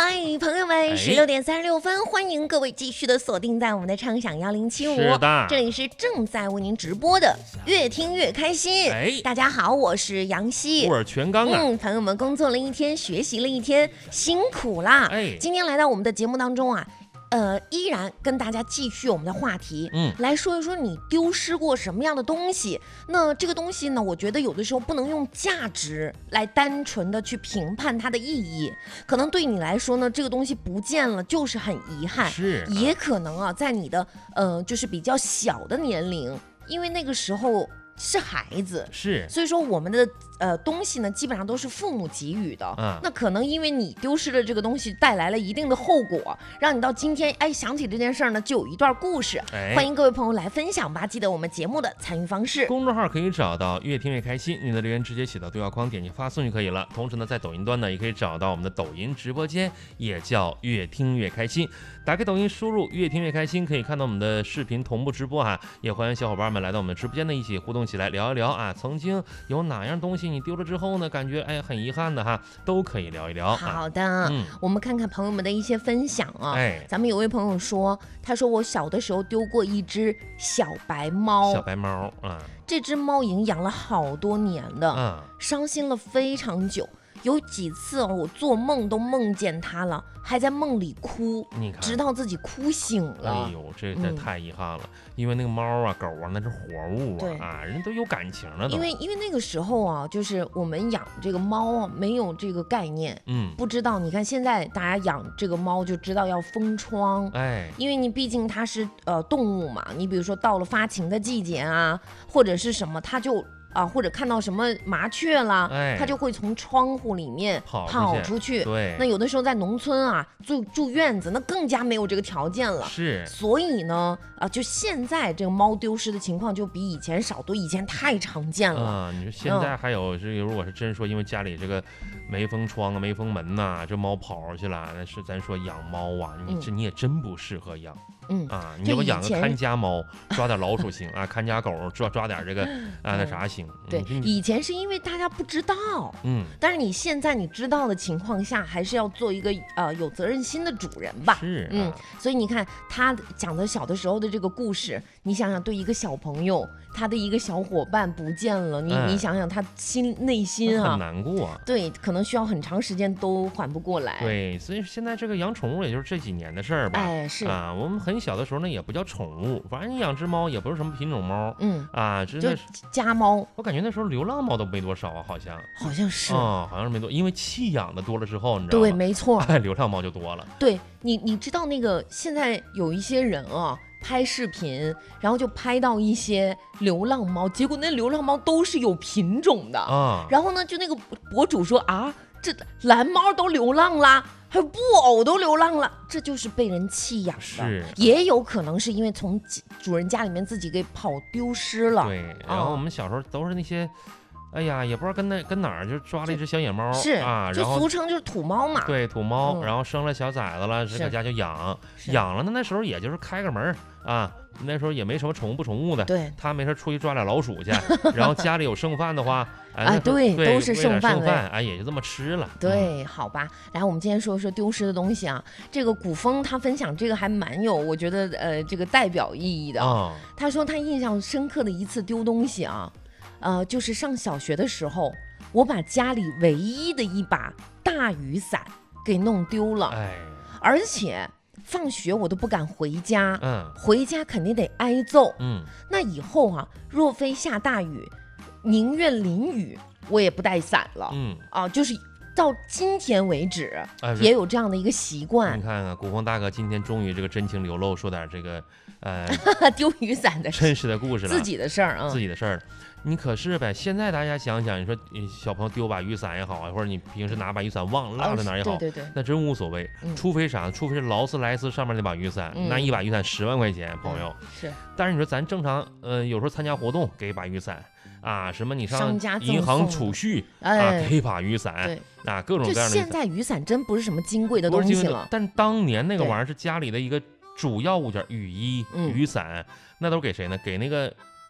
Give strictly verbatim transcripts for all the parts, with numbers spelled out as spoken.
嗨，朋友们，十六点三十六分，欢迎各位继续的锁定在我们的畅享幺零七五， 是的， 这里是正在为您直播的，越听越开心。 哎， 大家好，我是杨希， 我是全刚啊。 嗯，朋友们工作了一天，学习了一天，辛苦啦。 哎， 今天来到我们的节目当中啊。呃，依然跟大家继续我们的话题， 嗯， 来说一说你丢失过什么样的东西。那这个东西呢，我觉得有的时候不能用价值来单纯的去评判它的意义，可能对你来说呢，这个东西不见了就是很遗憾， 是， 也可能啊，在你的呃就是比较小的年龄，因为那个时候是孩子， 是， 所以说我们的呃东西呢，基本上都是父母给予的。 嗯， 那可能因为你丢失了这个东西，带来了一定的后果，让你到今天哎想起这件事儿呢，就有一段故事。 哎， 欢迎各位朋友来分享吧！记得我们节目的参与方式， 公众号可以找到越听越开心，您的留言直接写到对话框，点击发送就可以了。同时呢，在抖音端呢，也可以找到我们的抖音直播间，也叫越听越开心。打开抖音，输入越听越开心，可以看到我们的视频同步直播哈。也欢迎小伙伴们来到我们的直播间呢，一起互动起来，聊一聊啊，曾经有哪样东西你丢了之后呢，感觉哎很遗憾的哈，都可以聊一聊。 好的， 啊嗯、 我们看看朋友们的一些分享啊。 哎， 咱们有位朋友说，他说我小的时候丢过一只小白猫， 小白猫啊， 这只猫已经养了好多年的， 嗯， 伤心了非常久。有几次哦，我做梦都梦见它了，还在梦里哭， 你看， 直到自己哭醒了。 哎呦，这这太遗憾了，嗯、因为那个猫啊、狗啊，那是活物啊，啊，人都有感情了都。 因为因为那个时候啊，就是我们养这个猫啊，没有这个概念， 嗯， 不知道。你看现在大家养这个猫就知道要封窗， 哎， 因为你毕竟它是呃动物嘛，你比如说到了发情的季节啊，或者是什么，它就。啊，或者看到什么麻雀啦， 哎， 它就会从窗户里面跑跑出去。 对， 那有的时候在农村啊，住住院子，那更加没有这个条件了。 是， 所以呢，啊，就现在这个猫丢失的情况就比以前少多，以前太常见了。 啊、嗯，你说现在还有这个，如果是真说因为家里这个没封窗啊、没封门呐、啊，这猫跑出去了，那是咱说养猫啊，你这你也真不适合养。 嗯啊，你要不养个看家猫，抓点老鼠行啊，看家狗抓抓点这个啊那啥行。 对，以前是因为大家不知道， 嗯， 但是你现在你知道的情况下，还是要做一个呃有责任心的主人吧。 是、啊， 嗯，所以你看他讲的小的时候的这个故事，你想想，对一个小朋友，他的一个小伙伴不见了，你、嗯、你想想他心内心啊很难过、啊， 对，可能需要很长时间都缓不过来。 对，所以现在这个养宠物也就是这几年的事儿吧。 哎，是啊，我们很小的时候呢也不叫宠物，反正你养只猫也不是什么品种猫， 嗯啊，真的就家猫。 我感觉那时候流浪猫都没多少啊，好像好像是啊、哦，好像是没多，因为弃养的多了之后，你知道吗？ 对，没错， 哎，流浪猫就多了。 对你，你知道那个现在有一些人啊。拍视频，然后就拍到一些流浪猫，结果那流浪猫都是有品种的啊。 然后呢，就那个博主说啊，这蓝猫都流浪啦，还有布偶都流浪了，这就是被人弃养的。 是， 也有可能是因为从主人家里面自己给跑丢失了。 对，然后我们小时候都是那些。哎呀，也不知道跟那跟哪儿就抓了一只小野猫， 是啊， 就俗称就是土猫嘛。 对，土猫， 嗯、 然后生了小崽子了，这个家就养，养了呢。那时候也就是开个门啊，那时候也没什么宠物不宠物的。 对， 他没事出去抓点老鼠去，然后家里有剩饭的话，哎， 啊对， 对， 都是剩饭， 剩饭，哎，也就这么吃了。 对，嗯、好吧。来，我们今天说说丢失的东西啊。这个古风他分享这个还蛮有，我觉得呃这个代表意义的。 哦、 他说他印象深刻的一次丢东西啊。呃，就是上小学的时候，我把家里唯一的一把大雨伞给弄丢了， 哎， 而且放学我都不敢回家， 嗯， 回家肯定得挨揍， 嗯， 那以后啊，若非下大雨，宁愿淋雨，我也不带伞了， 嗯， 啊，就是到今天为止， 哎、 也有这样的一个习惯。 你看看，古风大哥今天终于这个真情流露，说点这个呃丢雨伞的真实的故事了， 自己的事儿啊， 自己的事儿。你可是呗，现在大家想想，你说小朋友丢把雨伞也好啊，或者你平时拿把雨伞忘落在哪儿也好， 哦、对对对， 那真无所谓。嗯、除非啥？除非是劳斯莱斯上面那把雨伞，嗯、那一把雨伞十万块钱，朋友。 嗯、是。 但是你说咱正常，呃，有时候参加活动给一把雨伞啊，什么你上银行储蓄啊，给一把雨伞， 对啊，各种各样的。 现在雨伞真不是什么金贵的东西了， 但当年那个玩意儿是家里的一个主要物件，雨衣、雨伞，那都是给谁呢？给那个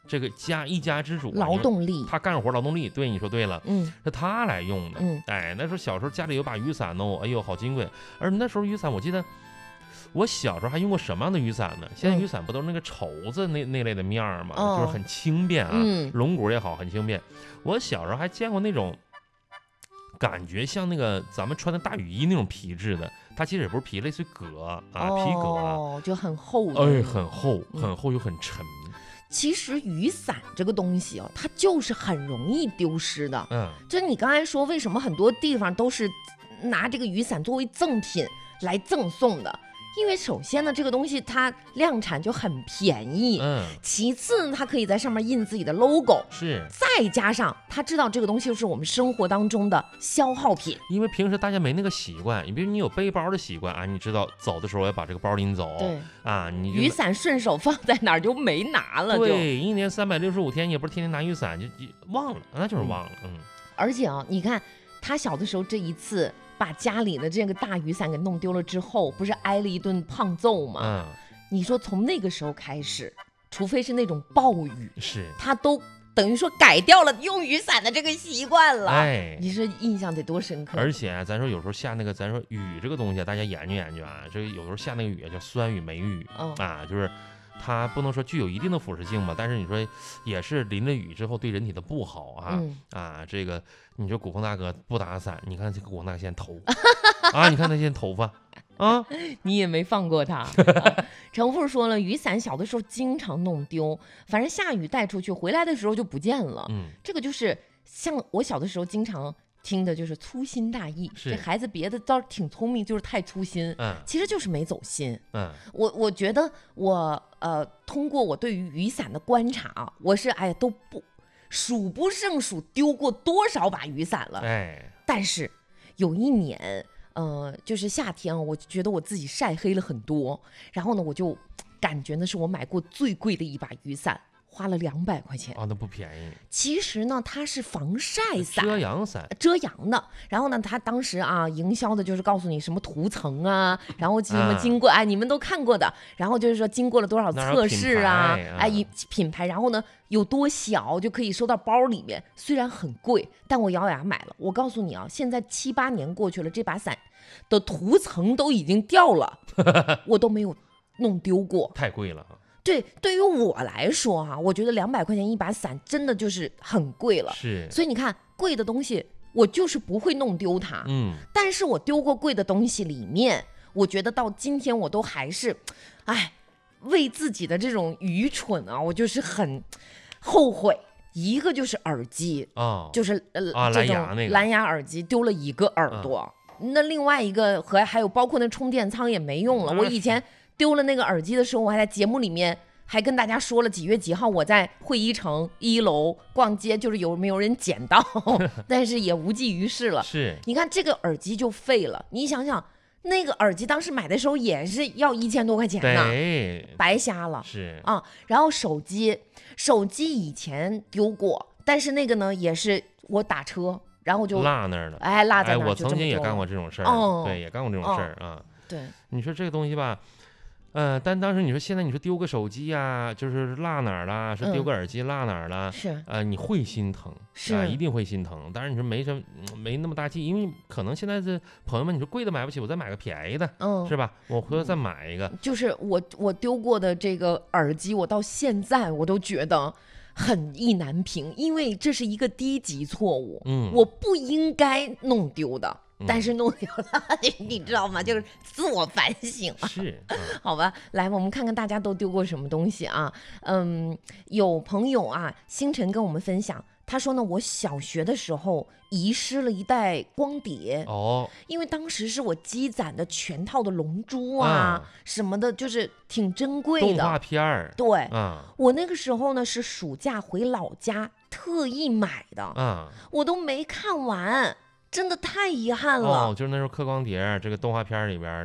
这个家一家之主、啊、 劳动力， 他干活劳动力，对，你说对了， 嗯， 是他来用的。 嗯， 哎，那时候小时候家里有把雨伞哦，哎呦，好金贵。而那时候雨伞，我记得我小时候还用过什么样的雨伞呢？现在雨伞不都是那个绸子那那类的面儿吗？ 哦、 就是很轻便啊， 嗯、 龙骨也好，很轻便。我小时候还见过那种。感觉像那个咱们穿的大雨衣那种皮质的，它其实也不是皮，类似于革啊， 哦、 皮革啊，就很厚的， 哎，很厚，很厚又很沉。 嗯、其实雨伞这个东西啊，它就是很容易丢失的。 嗯， 就你刚才说，为什么很多地方都是拿这个雨伞作为赠品来赠送的？因为首先呢，这个东西它量产就很便宜， 嗯， 其次呢，它可以在上面印自己的 logo， 是， 再加上他知道这个东西是我们生活当中的消耗品， 因为平时大家没那个习惯，你比如你有背包的习惯啊，你知道走的时候要把这个包拎走， 对啊，你雨伞顺手放在哪儿就没拿了， 对，一年三百六十五天，你也不是天天拿雨伞，就忘了，那就是忘了，嗯，嗯而且啊，你看他小的时候这一次。把家里的这个大雨伞给弄丢了之后，不是挨了一顿胖揍吗？ 嗯， 你说从那个时候开始，除非是那种暴雨， 是他都等于说改掉了用雨伞的这个习惯了。 哎， 你说印象得多深刻？ 而且、啊、咱说有时候下那个，咱说雨这个东西，大家研究研究啊，这个有时候下那个雨叫酸雨梅雨、哦、啊，就是。它不能说具有一定的腐蚀性吧，但是你说也是淋了雨之后对人体的不好啊、嗯、啊！这个你说古风大哥不打伞，你看这个古风大哥现在头啊，你看他现在头发啊， 你也没放过他。程富说了，雨伞小的时候经常弄丢，反正下雨带出去，回来的时候就不见了。嗯，这个就是像我小的时候经常。听的就是粗心大意，这孩子别的倒是挺聪明，就是太粗心，嗯，其实就是没走心，嗯，我我觉得我呃通过我对于雨伞的观察，我是哎都不数不胜数丢过多少把雨伞了，哎，但是有一年呃就是夏天，我觉得我自己晒黑了很多，然后呢我就感觉那是我买过最贵的一把雨伞。花了两百块钱啊，那不便宜。 其实呢，它是防晒伞、 遮阳伞、 遮阳的。然后呢，它当时啊，营销的就是告诉你什么涂层啊，然后什么经过、啊、哎，你们都看过的。然后就是说经过了多少测试啊，啊哎，品牌。然后呢，有多小就可以收到包里面。虽然很贵，但我咬咬牙买了。我告诉你啊，现在七八年过去了，这把伞的涂层都已经掉了，我都没有弄丢过。 太贵了。 对，对于我来说哈、啊，我觉得两百块钱一把伞真的就是很贵了。 是， 所以你看，贵的东西我就是不会弄丢它。嗯，但是我丢过贵的东西里面，我觉得到今天我都还是，哎，为自己的这种愚蠢啊，我就是很后悔。一个就是耳机啊、哦，就是呃、 啊、 这种蓝牙那个蓝牙耳机丢了一个耳朵，嗯、那另外一个和还有包括那充电仓也没用了。我以前。丢了那个耳机的时候，我还在节目里面还跟大家说了几月几号我在会一城一楼逛街，就是有没有人捡到，但是也无济于事了。 是， 你看这个耳机就废了。你想想，那个耳机当时买的时候也是要一千多块钱呢，白瞎了。 是啊，然后手机，手机以前丢过，但是那个呢也是我打车，然后就落那儿了， 哎，落在那儿。 哎，我曾经也干过这种事儿、 哦， 对，也干过这种事儿、哦、啊。 对， 你说这个东西吧。呃，但当时你说现在你说丢个手机啊，就是落哪儿了，是丢个耳机落哪儿了， 是、嗯、 呃，你会心疼， 是、 啊，一定会心疼。当然你说没什么，没那么大气，因为可能现在的朋友们，你说贵的买不起，我再买个便宜的，嗯，是吧？我回头再买一个。 就是我我丢过的这个耳机，我到现在我都觉得很意难平，因为这是一个低级错误，嗯，我不应该弄丢的。但是弄丢了，嗯、你知道吗？就是自我反省啊。 是，嗯、 好吧，来，我们看看大家都丢过什么东西啊？嗯，有朋友啊，星辰跟我们分享，他说呢，我小学的时候遗失了一袋光碟哦，因为当时是我积攒的全套的龙珠啊、啊什么的，就是挺珍贵的动画片儿。 对， 啊， 我那个时候呢是暑假回老家特意买的，啊，我都没看完。真的太遗憾了， 哦，就是那时候刻光碟，这个动画片里边